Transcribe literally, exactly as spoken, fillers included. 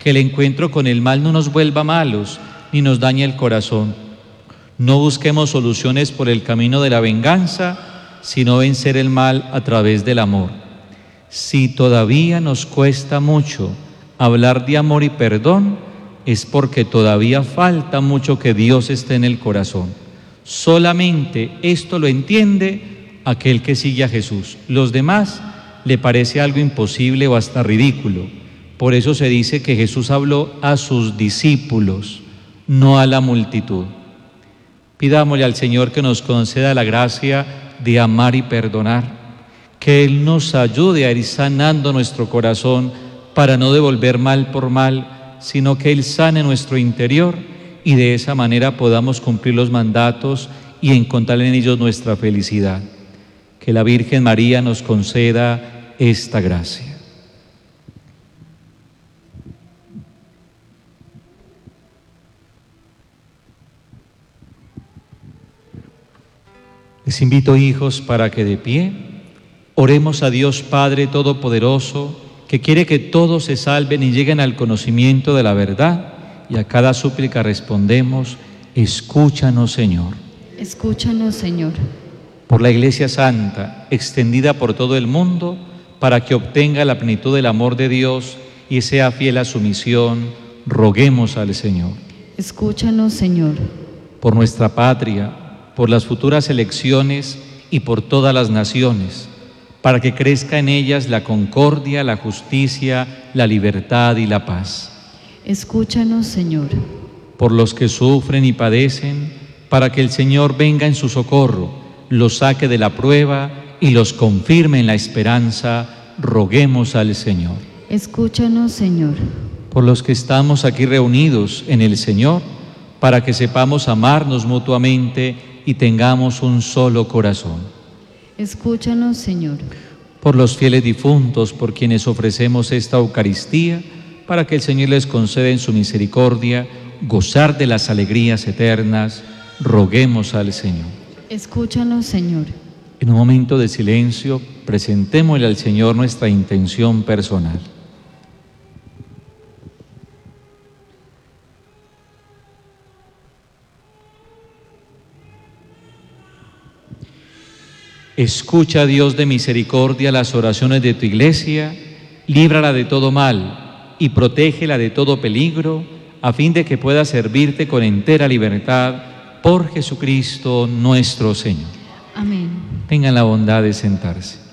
que el encuentro con el mal no nos vuelva malos ni nos dañe el corazón. No busquemos soluciones por el camino de la venganza, sino vencer el mal a través del amor. Si todavía nos cuesta mucho hablar de amor y perdón, es porque todavía falta mucho que Dios esté en el corazón. Solamente esto lo entiende aquel que sigue a Jesús. Los demás le parece algo imposible o hasta ridículo. Por eso se dice que Jesús habló a sus discípulos, no a la multitud. Pidámosle al Señor que nos conceda la gracia de amar y perdonar, que Él nos ayude a ir sanando nuestro corazón para no devolver mal por mal, sino que Él sane nuestro interior y de esa manera podamos cumplir los mandatos y encontrar en ellos nuestra felicidad. Que la Virgen María nos conceda esta gracia. Les invito, hijos, para que de pie oremos a Dios Padre Todopoderoso, que quiere que todos se salven y lleguen al conocimiento de la verdad, y a cada súplica respondemos: escúchanos, Señor. Escúchanos, Señor. Por la Iglesia Santa, extendida por todo el mundo, para que obtenga la plenitud del amor de Dios y sea fiel a su misión, roguemos al Señor. Escúchanos, Señor. Por nuestra patria, por las futuras elecciones y por todas las naciones, para que crezca en ellas la concordia, la justicia, la libertad y la paz. Escúchanos, Señor. Por los que sufren y padecen, para que el Señor venga en su socorro, los saque de la prueba y los confirme en la esperanza, roguemos al Señor. Escúchanos, Señor. Por los que estamos aquí reunidos en el Señor, para que sepamos amarnos mutuamente y tengamos un solo corazón. Escúchanos, Señor. Por los fieles difuntos, por quienes ofrecemos esta Eucaristía, para que el Señor les conceda en su misericordia gozar de las alegrías eternas, roguemos al Señor. Escúchanos, Señor. En un momento de silencio, presentémosle al Señor nuestra intención personal. Escucha, Dios de misericordia, las oraciones de tu Iglesia, líbrala de todo mal y protégela de todo peligro, a fin de que pueda servirte con entera libertad, por Jesucristo nuestro Señor. Amén. Tengan la bondad de sentarse.